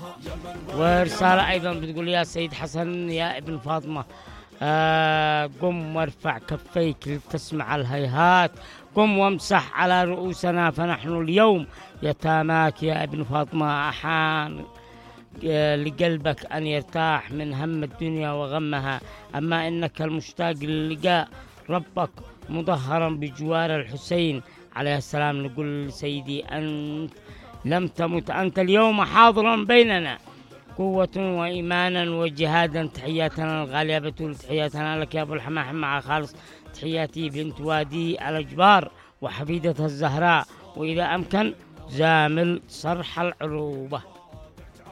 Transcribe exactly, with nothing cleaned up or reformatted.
ورسالة أيضا بتقول يا سيد حسن يا ابن فاطمة، آه قم وارفع كفيك لتسمع الهيهات، قم وامسح على رؤوسنا فنحن اليوم يتاماك يا ابن فاطمة. أحان آه لقلبك أن يرتاح من هم الدنيا وغمها، أما إنك المشتاق للقاء ربك مظهرا بجوار الحسين عليه السلام. نقول سيدي أنت لم تمت، أنت اليوم حاضرا بيننا، قوة وإيمانا وجهادا. تحياتنا الغالية بتول، تحياتنا لك يا أبو الحماح مع خالص تحياتي بنت وادي الأجبار وحفيدة الزهراء، وإذا أمكن زامل صرح العروبة.